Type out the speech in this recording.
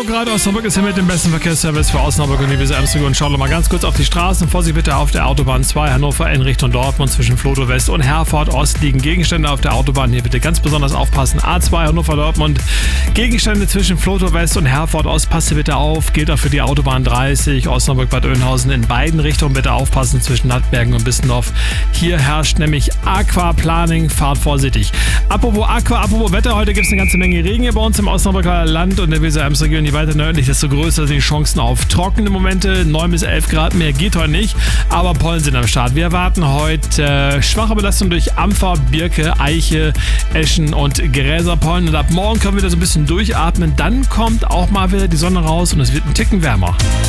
gerade Osnabrück ist hier mit dem besten Verkehrsservice für Osnabrück und die Weser-Ems-Region. Schauen wir mal ganz kurz auf die Straßen. Vorsicht bitte auf der Autobahn 2 Hannover in Richtung Dortmund zwischen Flotow West und Herford Ost liegen Gegenstände auf der Autobahn. Hier bitte ganz besonders aufpassen. A2 Hannover Dortmund. Gegenstände zwischen Flotow West und Herford Ost. Passt bitte auf. Gilt auch für die Autobahn 30 Osnabrück Bad Oeynhausen. In beiden Richtungen bitte aufpassen zwischen Nattbergen und Bissendorf. Hier herrscht nämlich Aquaplaning. Fahrt vorsichtig. Apropos Wetter. Heute gibt es eine ganze Menge Regen hier bei uns im Osnabrücker Land und der Weser-Ems-Region. Je weiter nördlich, desto größer sind die Chancen auf trockene Momente. 9 bis 11 Grad mehr geht heute nicht, aber Pollen sind am Start. Wir erwarten heute schwache Belastung durch Ampfer, Birke, Eiche, Eschen und Gräserpollen. Und ab morgen können wir wieder so ein bisschen durchatmen. Dann kommt auch mal wieder die Sonne raus und es wird ein Ticken wärmer.